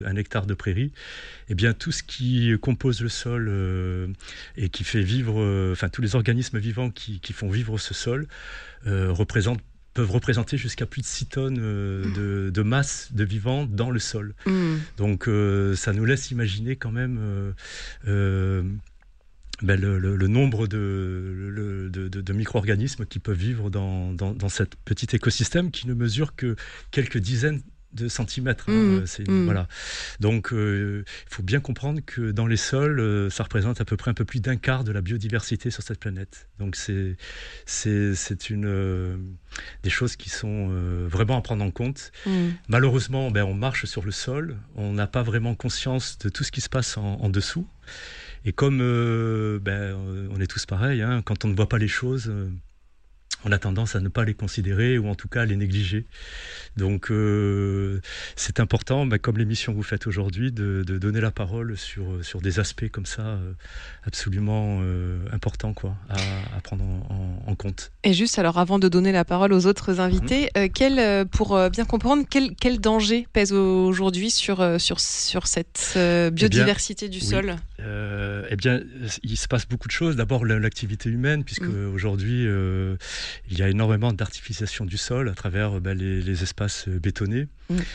1 hectare de prairie, eh bien tout ce qui compose le sol et qui fait vivre, tous les organismes vivants qui font vivre ce sol peuvent représenter jusqu'à plus de 6 tonnes de masse de vivants dans le sol. Donc ça nous laisse imaginer quand même le nombre de micro-organismes qui peuvent vivre dans cet petit écosystème qui ne mesure que quelques dizaines de centimètres. Voilà. Donc, il faut bien comprendre que dans les sols, ça représente à peu près un peu plus d'un quart de la biodiversité sur cette planète. Donc, c'est des choses qui sont vraiment à prendre en compte. Malheureusement, on marche sur le sol, on n'a pas vraiment conscience de tout ce qui se passe en dessous. Et comme on est tous pareils, hein, quand on ne voit pas les choses, on a tendance à ne pas les considérer ou en tout cas à les négliger. Donc c'est important, comme l'émission que vous faites aujourd'hui, de donner la parole sur des aspects comme ça absolument importants à prendre en compte. Et juste alors avant de donner la parole aux autres invités, pour bien comprendre, quel danger pèse aujourd'hui sur cette biodiversité du sol ? Il se passe beaucoup de choses. D'abord l'activité humaine, puisque aujourd'hui il y a énormément d'artificialisation du sol à travers les espaces bétonnés,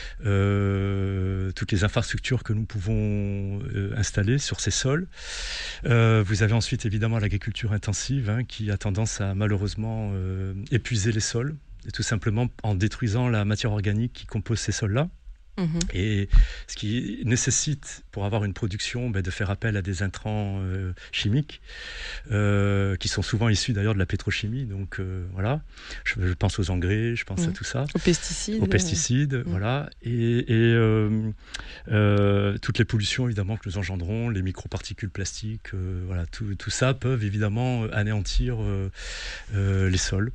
toutes les infrastructures que nous pouvons installer sur ces sols. Vous avez ensuite évidemment l'agriculture intensive qui a tendance à malheureusement épuiser les sols, et tout simplement en détruisant la matière organique qui compose ces sols-là. Et ce qui nécessite, pour avoir une production, de faire appel à des intrants chimiques qui sont souvent issus d'ailleurs de la pétrochimie. Donc voilà, je pense aux engrais, je pense à tout ça. Aux pesticides. Voilà. Et toutes les pollutions évidemment que nous engendrons, les microparticules plastiques, voilà, tout ça peuvent évidemment anéantir les sols.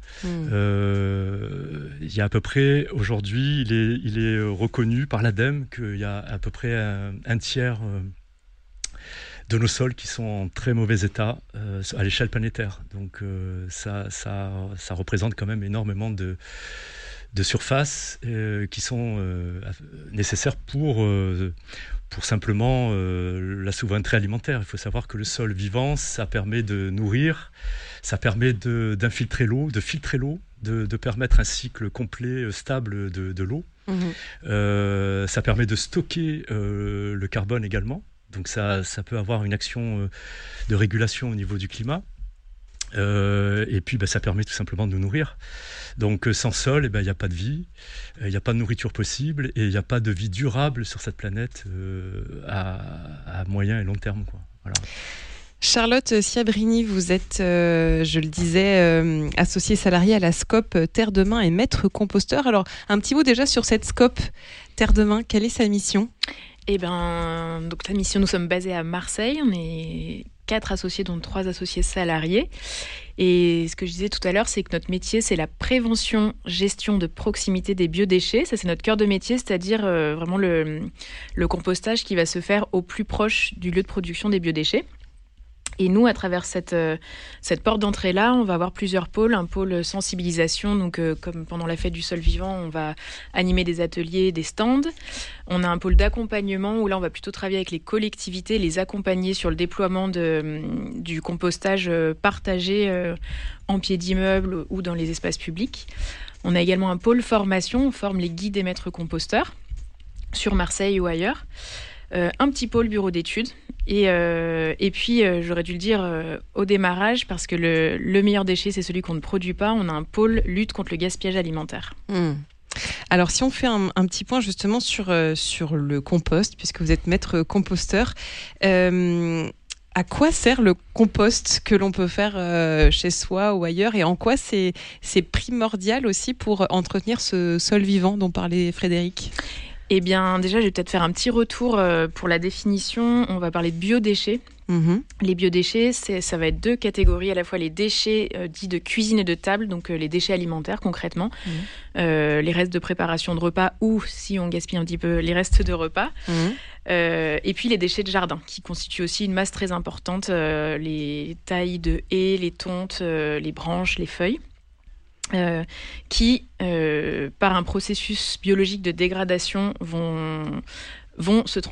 Il y a à peu près, aujourd'hui, il est reconnu par l'ADEME qu'il y a à peu près un tiers de nos sols qui sont en très mauvais état à l'échelle planétaire. Donc ça représente quand même énormément de surfaces qui sont nécessaires pour simplement la souveraineté alimentaire. Il faut savoir que le sol vivant, ça permet de nourrir, ça permet d'infiltrer l'eau, de filtrer l'eau, de permettre un cycle complet, stable de l'eau. Ça permet de stocker le carbone également. Donc ça peut avoir une action de régulation au niveau du climat. Et puis ça permet tout simplement de nous nourrir. Donc sans sol, il n'y a pas de vie, il n'y a pas de nourriture possible et il n'y a pas de vie durable sur cette planète à moyen et long terme, quoi. Voilà. Charlotte Ciabrini, vous êtes, je le disais, associée salariée à la SCOP Terre Demain et maître composteur. Alors, un petit mot déjà sur cette SCOP Terre Demain. Quelle est sa mission ? Donc sa mission, nous sommes basés à Marseille. On est 4 associés, dont 3 associés salariés. Et ce que je disais tout à l'heure, c'est que notre métier, c'est la prévention, gestion de proximité des biodéchets. Ça, c'est notre cœur de métier, c'est-à-dire vraiment le compostage qui va se faire au plus proche du lieu de production des biodéchets. Et nous, à travers cette porte d'entrée-là, on va avoir plusieurs pôles. Un pôle sensibilisation, donc comme pendant la fête du sol vivant, on va animer des ateliers, des stands. On a un pôle d'accompagnement où là, on va plutôt travailler avec les collectivités, les accompagner sur le déploiement du compostage partagé en pied d'immeuble ou dans les espaces publics. On a également un pôle formation, on forme les guides et maîtres composteurs sur Marseille ou ailleurs. Un petit pôle bureau d'études. Et puis, j'aurais dû le dire au démarrage, parce que le meilleur déchet, c'est celui qu'on ne produit pas. On a un pôle lutte contre le gaspillage alimentaire. Alors, si on fait un petit point justement sur le compost, puisque vous êtes maître composteur, à quoi sert le compost que l'on peut faire chez soi ou ailleurs, et en quoi c'est primordial aussi pour entretenir ce sol vivant dont parlait Frédéric ? Eh bien, déjà, je vais peut-être faire un petit retour pour la définition. On va parler de biodéchets. Les biodéchets, ça va être 2 catégories, à la fois les déchets dits de cuisine et de table, donc les déchets alimentaires concrètement, les restes de préparation de repas, ou si on gaspille un petit peu, les restes de repas. Et puis les déchets de jardin, qui constituent aussi une masse très importante, les tailles de haies, les tontes, les branches, les feuilles. Qui, par un processus biologique de dégradation, vont vont se